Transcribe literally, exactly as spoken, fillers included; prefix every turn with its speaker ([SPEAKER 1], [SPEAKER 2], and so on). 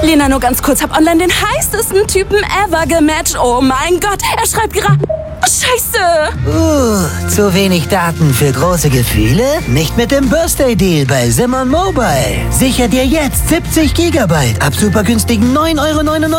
[SPEAKER 1] Lena, nur ganz kurz, hab online den heißesten Typen ever gematcht. Oh mein Gott, er schreibt gerade... Scheiße!
[SPEAKER 2] Uh, zu wenig Daten für große Gefühle? Nicht mit dem Birthday-Deal bei Simon Mobile. Sicher dir jetzt siebzig Gigabyte ab super günstigen neun Euro neunundneunzig.